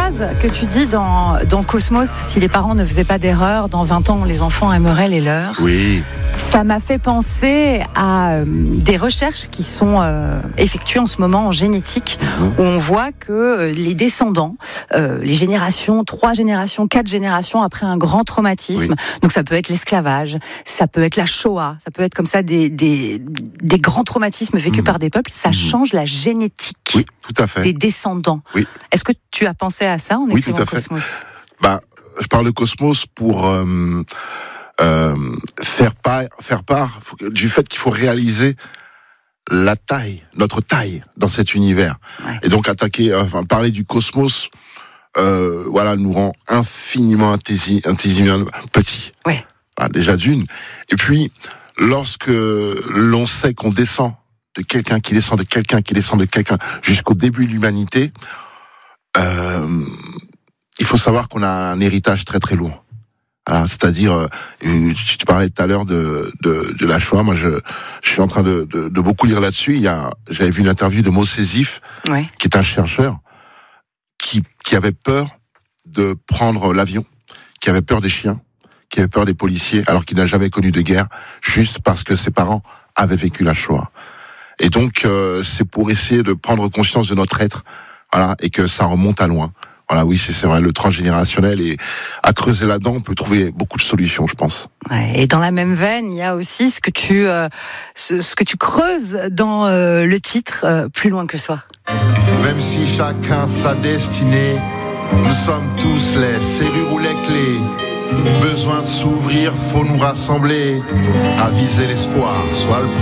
phrase que tu dis dans Cosmos, si les parents ne faisaient pas d'erreur, dans 20 ans, les enfants aimeraient les leurs. Oui. Ça m'a fait penser à des recherches qui sont effectuées en ce moment en génétique, où on voit que les descendants, les générations, 3 générations, 4 générations après un grand traumatisme, donc ça peut être l'esclavage, ça peut être la Shoah, ça peut être comme ça des grands traumatismes vécus par des peuples, ça change la génétique tout à fait. des descendants. Oui. Est-ce que tu as pensé à ça en écrivant Cosmos ? Je parle de Cosmos pour faire part du fait qu'il faut réaliser notre taille dans cet univers. Ouais. Et donc parler du cosmos, nous rend infiniment petits. Ouais. Voilà, déjà d'une. Et puis, lorsque l'on sait qu'on descend de quelqu'un, qui descend de quelqu'un, qui descend de quelqu'un, jusqu'au début de l'humanité, il faut savoir qu'on a un héritage très très lourd. Voilà, c'est-à-dire, tu parlais tout à l'heure de la Shoah. Moi, je suis en train de beaucoup lire là-dessus. J'avais vu une interview de Moshe Sif, qui est un chercheur qui avait peur de prendre l'avion, qui avait peur des chiens, qui avait peur des policiers, alors qu'il n'a jamais connu de guerre, juste parce que ses parents avaient vécu la Shoah. Et donc, c'est pour essayer de prendre conscience de notre être, voilà, et que ça remonte à loin. Voilà, oui, c'est vrai, le transgénérationnel, et à creuser là-dedans, on peut trouver beaucoup de solutions, je pense. Ouais, et dans la même veine, il y a aussi ce que tu creuses dans le titre Plus loin que soi. Même si chacun sa destinée, nous sommes tous les serrures ou les clés. Besoin de s'ouvrir, faut nous rassembler, aviser l'espoir, soit le